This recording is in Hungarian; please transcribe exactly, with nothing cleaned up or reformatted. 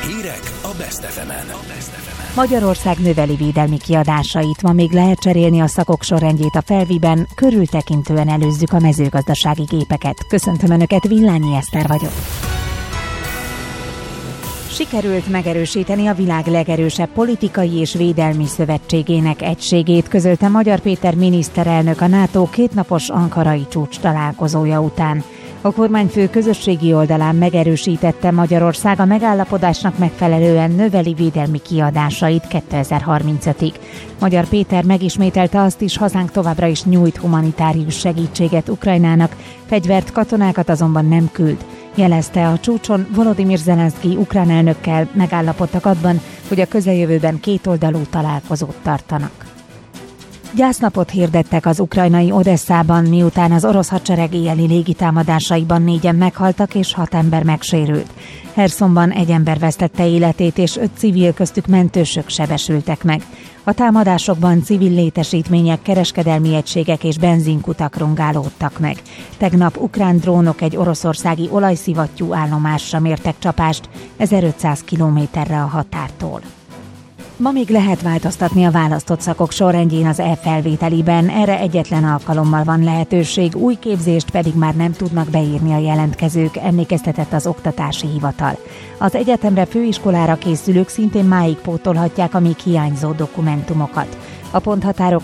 Hírek a Best ef emen. Magyarország növeli védelmi kiadásait, ma még lehet cserélni a szakok sorrendjét a Felviben, körültekintően előzzük a mezőgazdasági gépeket. Köszöntöm Önöket, Villányi Eszter vagyok. Sikerült megerősíteni a világ legerősebb politikai és védelmi szövetségének egységét, közölte Magyar Péter miniszterelnök a NATO kétnapos ankarai csúcs találkozója után. A kormányfő közösségi oldalán megerősítette, Magyarország a megállapodásnak megfelelően növeli védelmi kiadásait kétezer-harmincötig. Magyar Péter megismételte azt is, hazánk továbbra is nyújt humanitárius segítséget Ukrajnának, fegyvert, katonákat azonban nem küld. Jelezte, a csúcson Volodymyr Zelenszky ukrán elnökkel megállapodtak abban, hogy a közeljövőben kétoldalú találkozót tartanak. Gyásznapot hirdettek az ukrajnai Odesszában, miután az orosz hadsereg éjjeli légitámadásaiban négyen meghaltak és hat ember megsérült. Hersonban egy ember vesztette életét és öt civil, köztük mentősök sebesültek meg. A támadásokban civil létesítmények, kereskedelmi egységek és benzinkutak rongálódtak meg. Tegnap ukrán drónok egy oroszországi olajszivattyú állomásra mértek csapást, ezerötszáz kilométerre a határtól. Ma még lehet változtatni a választott szakok sorrendjén az e-felvételiben, erre egyetlen alkalommal van lehetőség, új képzést pedig már nem tudnak beírni a jelentkezők, emlékeztetett az Oktatási Hivatal. Az egyetemre, főiskolára készülők szintén máig pótolhatják a még hiányzó dokumentumokat. A ponthatárok